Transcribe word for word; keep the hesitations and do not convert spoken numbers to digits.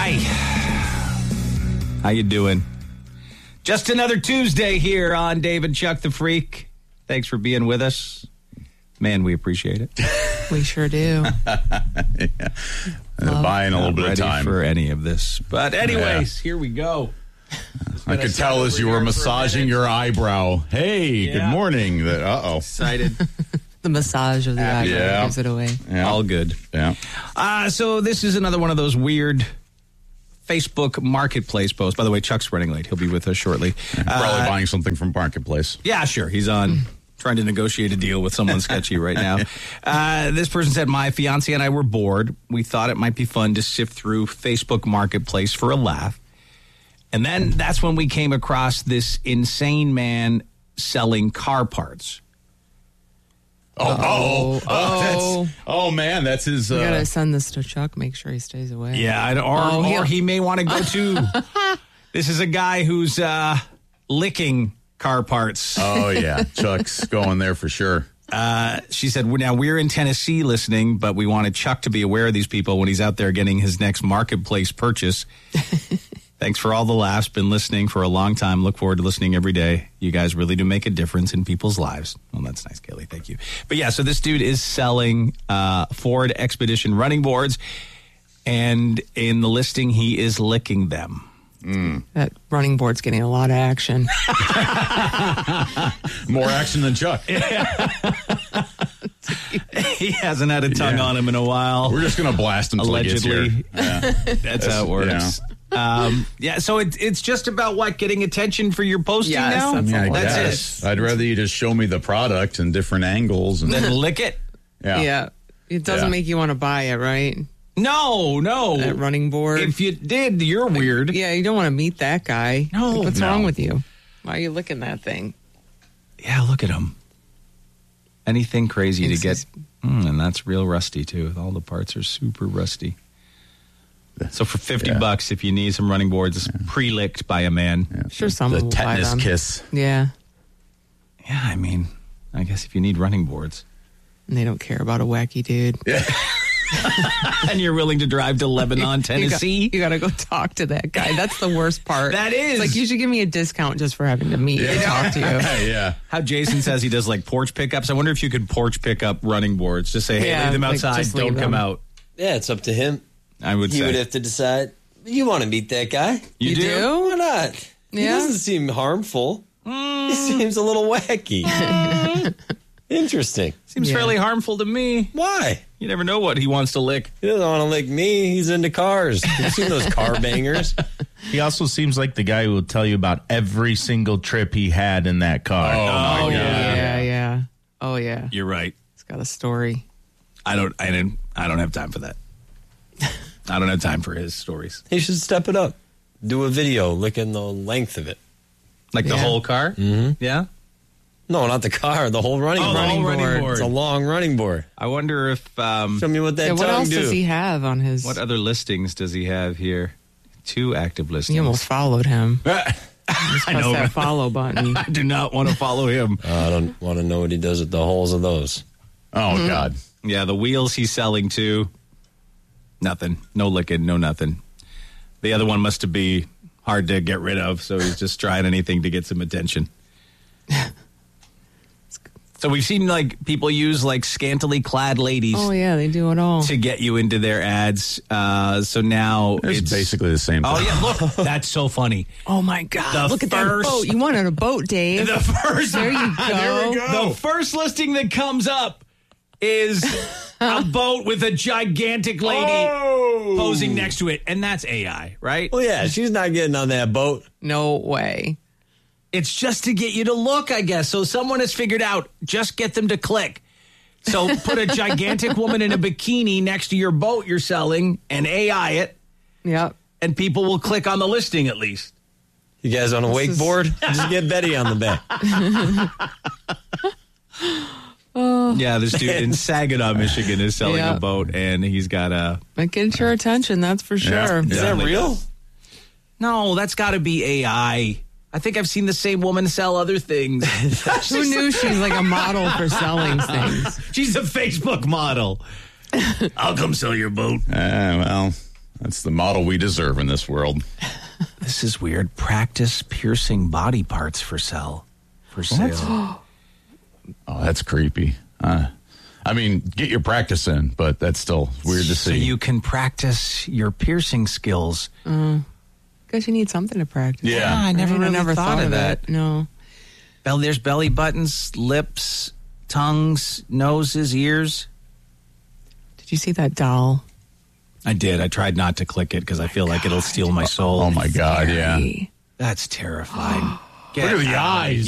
Hi. How you doing? Just another Tuesday here on Dave and Chuck the Freak. Thanks for being with us. Man, we appreciate it. We sure do. yeah. uh, buying a little Not bit of ready time for any of this. But anyways, yeah. Here we go. I could tell as you were massaging your eyebrow. Hey, yeah. Good morning. That uh-oh. Excited. The massage of the eyebrow yeah. gives it away. Yeah. All good. Yeah. Uh, so this is another one of those weird Facebook Marketplace posts. By the way, Chuck's running late. He'll be with us shortly. Probably uh, buying something from Marketplace. Yeah, sure. He's on trying to negotiate a deal with someone sketchy right now. Uh, this person said, my fiance and I were bored. We thought it might be fun to sift through Facebook Marketplace for a laugh. And then that's when we came across this insane man selling car parts. Oh, oh, oh, oh, that's, oh man, that's his. Uh, you gotta send this to Chuck. Make sure he stays away. Yeah, I, or, oh, or he may want to go to. This is a guy who's uh, licking car parts. Oh yeah, Chuck's going there for sure. Uh, she said, now we're in Tennessee listening, but we wanted Chuck to be aware of these people when he's out there getting his next marketplace purchase. Thanks for all the laughs. Been listening for a long time. Look forward to listening every day. You guys really do make a difference in people's lives. Well, that's nice, Kelly. Thank you. But yeah, so this dude is selling uh, Ford Expedition running boards, and in the listing, he is licking them. Mm. That running board's getting a lot of action. More action than Chuck. He hasn't had a tongue yeah. on him in a while. We're just going to blast him until he gets here. Yeah. That's, That's how it works. Yeah, um, yeah so it, it's just about, what, getting attention for your posting yes, now? That's, yeah, I that's guess. it. I'd rather you just show me the product in different angles. And then lick it? Yeah. Yeah. It doesn't yeah. make you want to buy it, right? No, no. That running board. If you did, you're weird. Yeah, you don't want to meet that guy. No. Like, what's no. wrong with you? Why are you licking that thing? Yeah, look at him. Anything crazy it's to get. Mm, and that's real rusty, too. All the parts are super rusty. So for fifty yeah. bucks, if you need some running boards, yeah. pre-licked by a man. Yeah. Sure, someone the will tetanus buy them. kiss. Yeah. Yeah, I mean, I guess if you need running boards. And they don't care about a wacky dude. Yeah. And you're willing to drive to Lebanon, Tennessee? You got to go talk to that guy. That's the worst part. That is. It's like, you should give me a discount just for having to meet yeah. and talk to you. Yeah. How Jason says he does like porch pickups. I wonder if you could porch pick up running boards. Just say, hey, yeah, leave them like, outside. Don't them. come out. Yeah, it's up to him. I would he say. He would have to decide. You want to meet that guy? You, you do? do? Why not? Yeah. He doesn't seem harmful. Mm. He seems a little wacky. Interesting. Seems yeah. fairly harmful to me. Why? You never know what he wants to lick. He doesn't want to lick me. He's into cars. You've seen those car bangers? He also seems like the guy who will tell you about every single trip he had in that car. Oh, my God. Yeah, yeah. Oh, yeah. You're right. It's got a story. I don't I didn't I don't have time for that. I don't have time for his stories. He should step it up. Do a video licking the length of it. Like yeah. the whole car? Mm-hmm. Yeah? No, not the car. The whole running Oh, board. the whole running board. It's a long running board. I wonder if um, Show me what that Yeah, tongue what else do. does he have on his... what other listings does he have here? Two active listings. You almost followed him. Just I press know. that follow button. I do not want to follow him. Uh, I don't want to know what he does with the holes of those. Oh, mm-hmm. God. Yeah, the wheels he's selling too. Nothing. No licking, no nothing. The other one must be hard to get rid of, so he's just trying anything to get some attention. So we've seen like people use like scantily clad ladies. Oh, yeah, they do it all. To get you into their ads. Uh, so now it's, it's basically the same thing. Oh, yeah, look, that's so funny. Oh, my God. The Look at first- that boat. You wanted a boat, Dave. The first, There you go. There we go. The first listing that comes up is a boat with a gigantic lady oh. posing next to it, and that's A I, right? Well, yeah, she's not getting on that boat. No way. It's just to get you to look, I guess. So someone has figured out, just get them to click. So put a gigantic woman in a bikini next to your boat you're selling and A I it, Yep. and people will click on the listing at least. You guys on a This wakeboard? is- Just get Betty on the back. Oh, Yeah, this dude in Saginaw, Michigan is selling Yeah. a boat, and he's got a... it gets your attention, that's for sure. Yeah. Is that Definitely real? does. No, that's got to be A I. I think I've seen the same woman sell other things. Who knew she's like a model for selling things? She's a Facebook model. I'll come sell your boat. Uh, well, That's the model we deserve in this world. This is weird. Practice piercing body parts for sale. For sale. Oh, that's creepy. Uh, I mean, get your practice in, but that's still weird to So see. you can practice your piercing skills. Because you need something to practice. Yeah. I never Right? really never thought, of that. it. No. Bell, there's belly buttons, lips, tongues, noses, ears. Did you see that doll? I did. I tried not to click it because I feel like it'll steal my soul. Oh, my God, yeah. Very. That's terrifying. Look at the eyes.